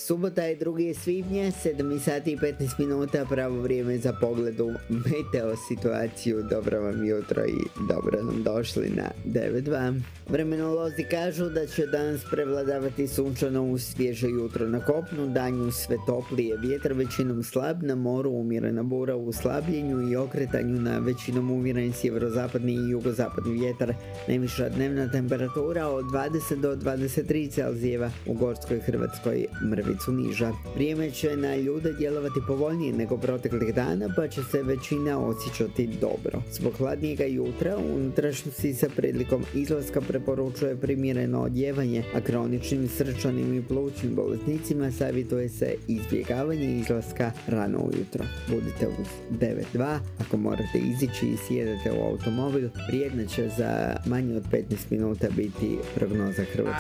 Subota je 2. svibnja, 7 sati i 15 minuta, pravo vrijeme za pogled u meteo situaciju. Dobro vam jutro i dobro nam došli na 9.2. Vremenolozi kažu da će danas prevladavati sunčano uz svježe jutro na kopnu, danju sve toplije, vjetar većinom slab, na moru umjerena bura u slabljenju i okretanju, na većinom umjeren sjeverozapadni i jugozapadni vjetar. Najviša dnevna temperatura od 20 do 23 Celzijeva, u Gorskoj Hrvatskoj mrvicu niža. Vrijeme će na ljude djelovati povoljnije nego proteklih dana, pa će se većina osjećati dobro. Zbog hladnijega jutra u unutrašnjosti se prilikom izlaska preporučuje primjereno odjevanje, a kroničnim srčanim i plućnim bolesnicima savjetuje se izbjegavanje izlaska rano ujutro. Budite uz 9.2, ako morate izići i sjedete u automobil, vrijedna će za manje od 15 minuta biti prognoza Hrvatskog